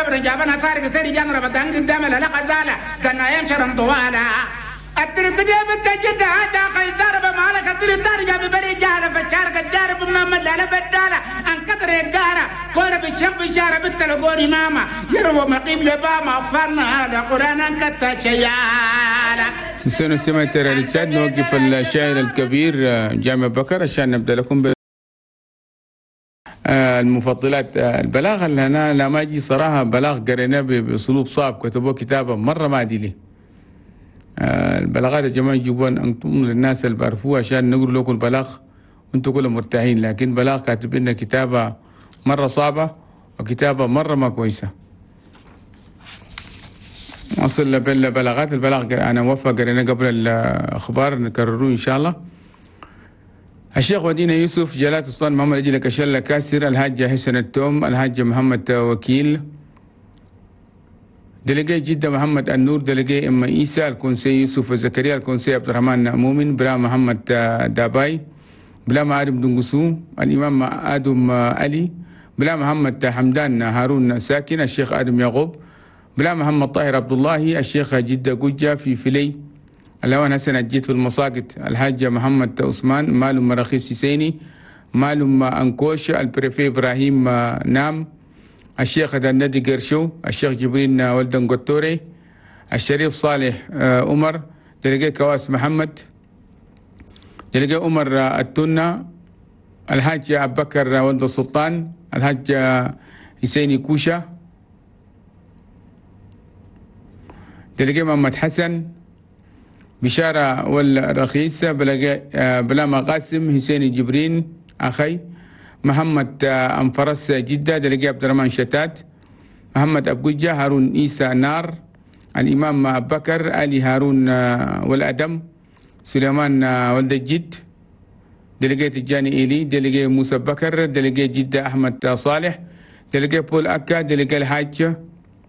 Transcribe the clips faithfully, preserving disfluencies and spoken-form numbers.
صبر جابنا طارق سري جنر بدن قدام لا قزاله دنا ينشرم طوالا الترك دي بتجد هذا قيد ضرب مالك الترك ترجع ببري جاله فشارك الجارب ما لا بداله ان كثر الجاره كور بالشق بشاره بالتلقوني ماما يروى مقيم لباما فرنا هذا قران كتا شيالا. نسينا سمعت الرجال نوقف الشاعر الكبير جامع بكر عشان نبدا لكم ب المفضلات. البلاغه اللي انا لما اجي صراحه بلاغ قريناه باسلوب صعب، كتبوه كتابه مره ما عادله. البلاغات يا جماعه يجيبون انتم للناس اللي بعرفوها عشان نقول لكم البلاغ وانتم كلهم مرتاحين، لكن بلاغ كاتب لنا كتابه مره صعبه وكتابه مره ما كويسه. وصل بالبلاغات البلاغ انا موفق قرينا قبل الاخبار نكرروه ان شاء الله. الشيخ ودينا يوسف، جلالة السلطان محمد أجل كشلة كاسر، الحاج حسن التوم، الحاج محمد وكيل، دلقي جدة محمد النور، دلقي إما إيسا، الكونسي يوسف زكريا، الكونسي عبد الرحمن مؤمن، بلا محمد داباي، بلا معارم دنقسو، الإمام آدم علي، بلا محمد حمدان هارون ساكن، الشيخ آدم يعقوب، بلا محمد طاهر عبد الله، الشيخ جدة قجة في فلي، الأوان حسن الجيت في المساقط، الحاج محمد عثمان، مالم مراخيس حسيني، مالم أنكوش، البريفي إبراهيم نام، الشيخ دندي قرشو، الشيخ جبرين ولدن قطوري، الشريف صالح عمر، دلقي كواس محمد، دلقي عمر التنة، الحاج أبو بكر ولد السلطان، الحاج حسيني كوشة، دلقي محمد حسن، بشارة والرخيص، بلا مقاسم حسين جبرين أخي، محمد أنفرس جدة، دلقي عبد الرحمن شتات، محمد أبقجة، هارون إيسى نار، الإمام أبو بكر، علي هارون والأدم، سليمان ولد الجد، دلقي تجاني إيلي، دلقي موسى بكر، دلقي جدة أحمد صالح، دلقي بول أكا، دلقي الحاج،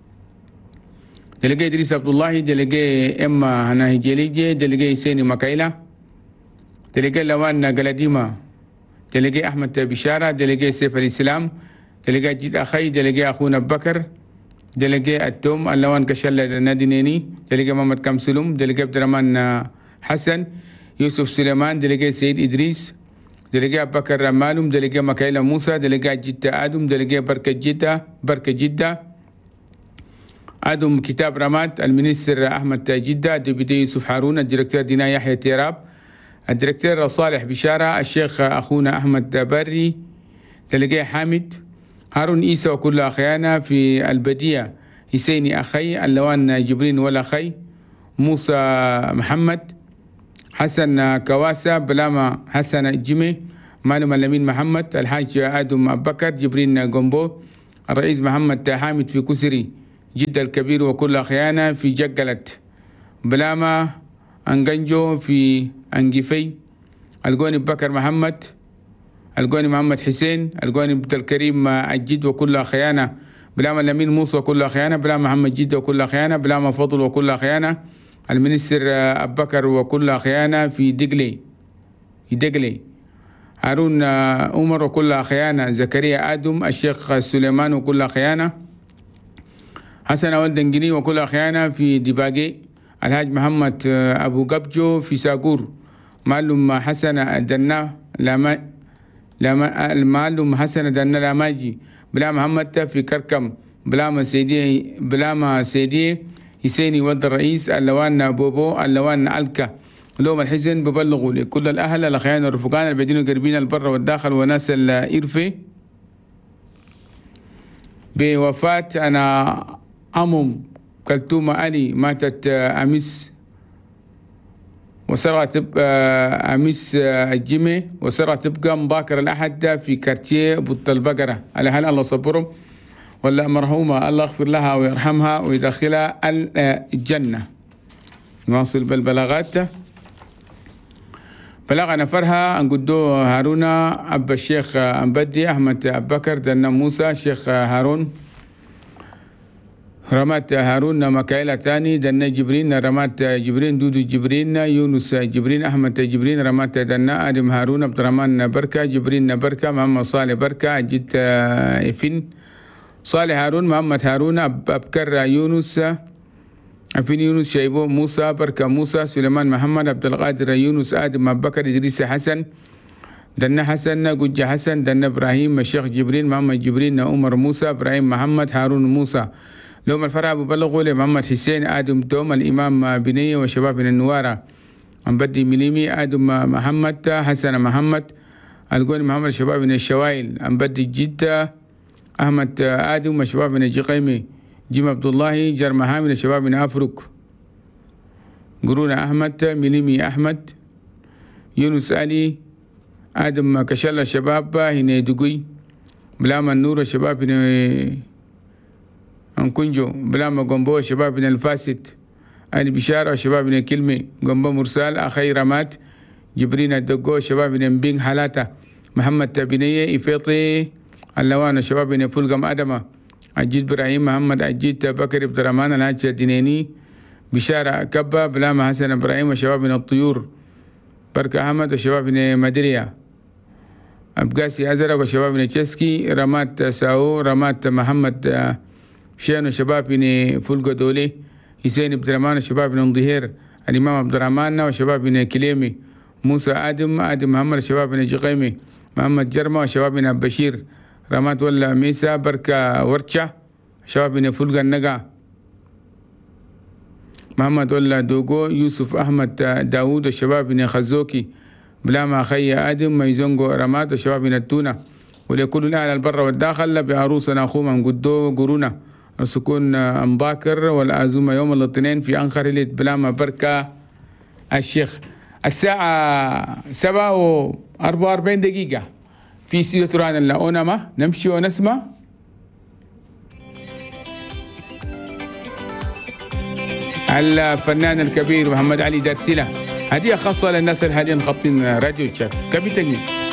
دلقي إدريس عبد الله، دلقي إما هنا هجيليجي، دلقي سيني مكايلة، دلقي لوان قلديمة، دلقي أحمد بشارة، دلقي سيف الإسلام، دلقي جيد أخي، دلقي أخونا بكر، دلقي التوم، اللوان كشلة نادينيني، دلقي محمد كمسلوم، دلقي عبد الرحمن حسن، يوسف سليمان، دلقي سيد إدريس، دلقي بكر مالوم، دلقي مكايلة موسى، دلقي جدة آدم، دلقي بركة جدة بركة جدة آدم كتاب رماد، المنستر أحمد جدة، ديبيدي يوسف هارون، الدكتور دينا يحيى تيراب، الدكتور صالح بشارة، الشيخ أخونا أحمد بري، دلقي حامد، هارون إيسى وكل أخيانا في البدية، حسيني أخي، اللوان جبرين ولا أخي، موسى محمد، حسن كواسة، بلاما حسن جيمي، مالم الأمين محمد، الحاج آدم أبو بكر، جبرين قنبو، الرئيس محمد حامد في كسري جدة الكبير وكل أخيانا في جقلت، بلاما أنجنجو في أنجفي، القوني بكر محمد، القوني محمد حسين، القوني عبد الكريم الجد وكل أخيانا، بلاما الأمين موسى وكل أخيانا، بلاما محمد جد وكل أخيانا، بلاما فضل وكل أخيانا، المنستر أبو بكر وكل أخيانا في دقلي في دقلي، هارون عمر وكل أخيانا، زكريا آدم، الشيخ سليمان وكل أخيانا، حسن ولد انجلي وكل أخيانا في دباقي، الحاج محمد أبو قبجو في ساقور، معلم حسن الدنا لما لما المعلم حسن الدنا لاماجي، بلا محمد في كركم، بلا سيدي بلا سيدي حسيني ولد الرئيس، اللوان بوبو، اللوان الكا، لوم الحزن ببلغوا لكل الأهل الأخيان والرفقان البدين القربين البر والداخل وناس الإرفي بوفاة أنا أمم كلثوم علي، ماتت أمس وسرعة تبقى أمس الجمعة، وسرعة تبقى مباكر الأحد في كارتيه بط البقرة، على هل الله صبرهم ولا مرحومة، الله يغفر لها ويرحمها ويدخلها الجنة. نواصل بالبلاغات. بلغ نفرها أنقدو هارون أب الشيخ أنبدي، أحمد أبو بكر، دنا موسى، شيخ هارون، رمات هارون مكايلة ثاني، دنا جبرين، رمات جبرين، دودو جبرين، يونس جبرين، أحمد جبرين، رمات دنا آدم هارون، عبد الرحمن بركة، جبرين بركة، محمد صالح بركة، جيت إفن، صالح هارون محمد هارون أبكر يونس أفين يونس شيبو موسى بركة موسى سليمان محمد عبد القادر يونس آدم أبو بكر إدريس حسن دنا حسن قج حسن دنا إبراهيم الشيخ جبريل محمد جبريل عمر موسى إبراهيم محمد هارون موسى لوم الفرع أبو بلغوا محمد حسين آدم توم الإمام بنية وشباب من النوارة أم بدي مليمي آدم محمد حسن محمد القول محمد شباب من الشوائل أم بدي جدة أحمد آدم وشباب من الجقيمي جيم عبد الله جرمها من الشباب من أفرق قرونا أحمد مليمي أحمد يونس علي آدم كشل الشباب هنا دقوي بلام النور الشباب هنا أنكنجو بلام قنبو الشباب هنا الفاسد علي بشارة الشباب هنا كلمة قنبو مرسال أخي رمات جبرين الدقو الشباب هنا مبين حالاته محمد تابينية إفيطي اللوان الشباب هنا فلقم آدمه عجيد إبراهيم محمد عجيد بكر عبد الرحمن الحاج الدينيني بشارة كبة بلام حسن إبراهيم وشباب من الطيور بركة أحمد وشباب من مدرية أبقاسي أزرق وشباب من تشسكي رمات ساو رمات محمد شين وشباب من فلقة دولي حسين عبد الرحمن وشباب من ظهير الإمام عبد الرحمن وشباب من كليمي موسى آدم آدم محمد وشباب من جقيمي محمد جرمة وشباب من بشير رمات ولا ميسا بركة ورشة شباب من فلقة النقا محمد ولا دوغو يوسف أحمد داود والشباب من خزوكي بلاما خي آدم ميزونغو رمات والشباب من التونة ولكل الأهل البر والداخل بعروسنا أخوهم قدو قرونا السكون أمباكر والعزومة يوم الاثنين في أنخر ليت بلاما بركة الشيخ الساعة سبعة وأربعة وأربعين دقيقة في سيرة تران اللؤونما نمشي ونسمع الفنان الكبير محمد علي درسلة هدية خاصة للناس الهادين خطين راديو تشاك كبي تجميل